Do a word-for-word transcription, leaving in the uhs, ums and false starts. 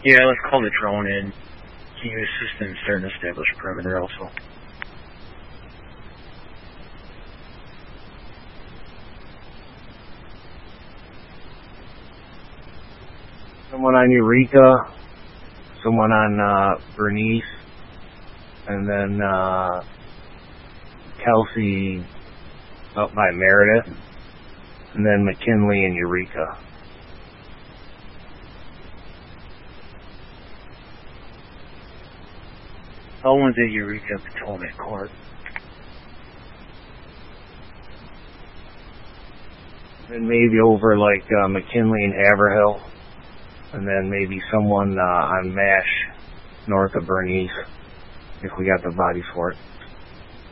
Yeah, let's call the drone in. Can you assist in starting to establish perimeter also? Someone on Eureka, someone on uh, Bernice, and then uh, Kelsey up by Meredith, and then McKinley and Eureka. Owen's at Eureka Potomac Court. And maybe over like uh, McKinley and Haverhill, and then maybe someone uh, on MASH north of Bernice, if we got the bodies for it.